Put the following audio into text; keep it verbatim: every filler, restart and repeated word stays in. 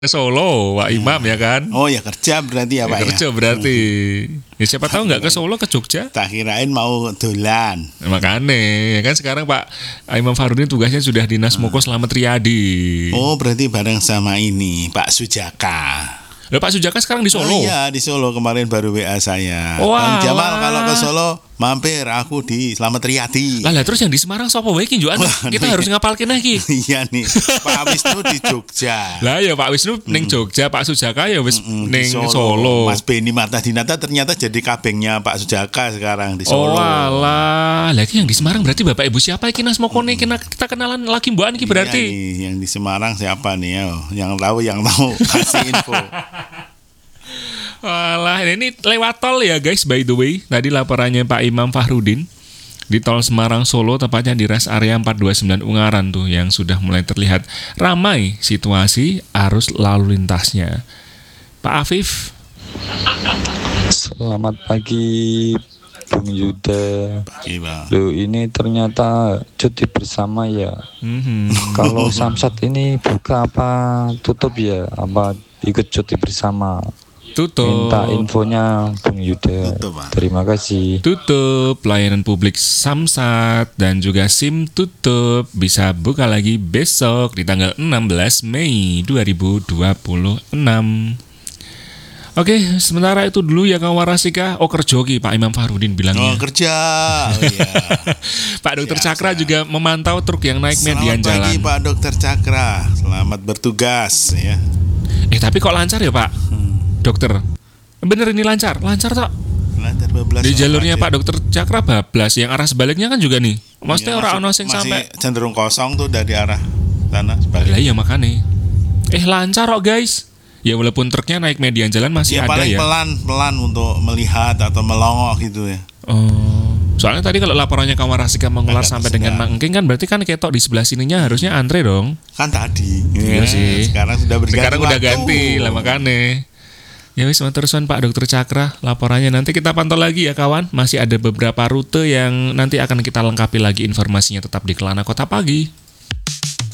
ke Solo, Pak Imam ya kan? Oh ya kerja berarti ya, Ya, Pak kerja ya. berarti. Ya siapa tahu nggak ke Solo, ke Jogja? Tak kirain mau dolan. Makanya, ya kan sekarang Pak Imam Fakhrudin tugasnya sudah di Nasmoko Slamet Riyadi. Oh berarti bareng sama ini Pak Sujaka. Loh, Pak Sujaka sekarang di Solo. Oh, iya di Solo kemarin baru W A saya. Wah. Bang Jamal kalau ke Solo mampir aku di Slamet Riyadi. Lah, lah terus yang di Semarang sapa wae ki njukan? Kita harus ngapalkin lagi. Iya nih, Pak Wisnu di Jogja. Lah ya Pak Wisnu ning Jogja, Pak Sujaka ya wis Mm, di ning Solo. Mas Beni Marta Dinata ternyata jadi kabengnya Pak Sujaka sekarang di Oh Solo. alah, lagi yang di Semarang berarti Bapak Ibu siapa iki Nasmokone kita, kita kenalan lagi mbukan iki berarti. Iya nih, yang di Semarang siapa nih ya? Yang tahu yang tahu kasih info. Walah, ini lewat tol ya guys, by the way. Tadi laporannya Pak Imam Fakhrudin di tol Semarang Solo, tepatnya di rest area empat dua sembilan Ungaran tuh, yang sudah mulai terlihat ramai situasi arus lalu lintasnya. Pak Afif. Selamat pagi Bung Yuda. Pagi, Bang. Loh ini ternyata cuti bersama ya. Mhm. Kalau Samsat ini buka apa tutup ya? Apa ikut cuti bersama? Tutup. Minta infonya Bung Yuda. Tutup, Pak. Terima kasih. Tutup pelayanan publik Samsat dan juga SIM tutup. Bisa buka lagi besok di tanggal enam belas Mei dua ribu dua puluh enam. Oke, sementara itu dulu ya kawan Rasika. Oh kerja ki Pak Imam Fakhrudin bilangnya. Oh kerja. Oh iya. Pak Dokter Siap, Cakra siap. juga memantau truk yang naik median Selamat pagi jalan. Pak Dokter Cakra. Selamat bertugas ya. Eh tapi kok lancar ya Pak? Hmm. Dokter. Bener ini lancar, lancar tok. Lancar bablas. Di jalurnya aja. Pak Dokter Cakra bablas, yang arah sebaliknya kan juga nih. Maksudnya Iya, orang ono masih- sing masih sampai. cenderung kosong tuh dari arah sana sebalik. Lah iya makanya. Eh lancar kok guys. Ya walaupun truknya naik median jalan masih Ya ada paling ya. pelan-pelan untuk melihat atau melongok gitu ya. Oh. Soalnya tadi kalau laporannya Kawan Rasika mengular Agak sampai dengan sedang. Mangking kan berarti kan ketok di sebelah sininya harusnya antre dong. Kan tadi. Iya Ya, sih. Sekarang sudah berganti. Sekarang udah waktu. ganti lah makanya. Ya wis terusan Pak Dokter Cakra laporannya, nanti kita pantau lagi ya kawan. Masih ada beberapa rute yang nanti akan kita lengkapi lagi informasinya, tetap di Kelana Kota Pagi.